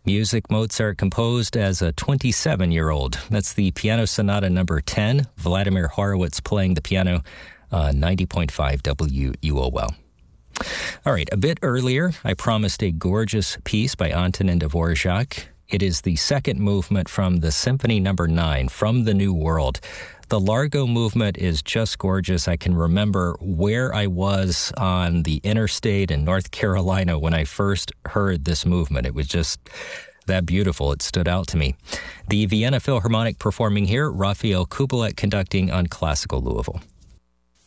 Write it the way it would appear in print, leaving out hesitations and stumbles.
Music Mozart composed as a 27-year-old. That's the Piano Sonata number 10. Vladimir Horowitz playing the piano, 90.5 WUOL. All right, a bit earlier, I promised a gorgeous piece by Antonin Dvorak. It is the second movement from the Symphony number 9, From the New World. The Largo movement is just gorgeous. I can remember where I was on the interstate in North Carolina when I first heard this movement. It was just that beautiful. It stood out to me. The Vienna Philharmonic performing here, Rafael Kubelik conducting on Classical Louisville.